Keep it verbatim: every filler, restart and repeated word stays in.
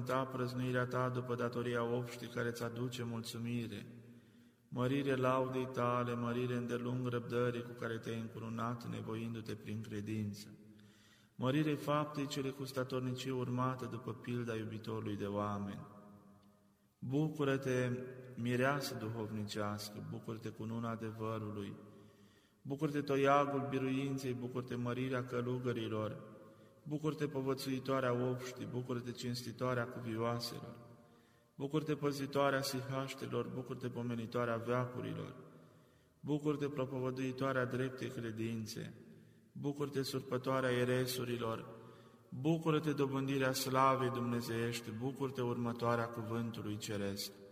mormânta prăznuirea ta după datoria obștii care îți aduce mulțumire. Mărire laudei tale, mărire îndelung răbdării cu care te-ai încurunat, nevoindu-te prin credință. Mărire faptei cele cu statornicie urmată după pilda iubitorului de oameni. Bucură-te, mireasă duhovnicească, bucură-te cununa adevărului, bucură-te toiagul biruinței, bucură-te mărirea călugărilor, bucură-te povățuitoarea obștii, bucură-te cinstitoarea cuvioaselor, bucură-te păzitoarea sihaștelor, bucură-te pomenitoarea veacurilor, bucură-te propovăduitoarea dreptei credințe, bucură-te surpătoarea eresurilor, bucură-te dobândirea slavei dumnezeiești, bucură-te următoarea cuvântului ceresc.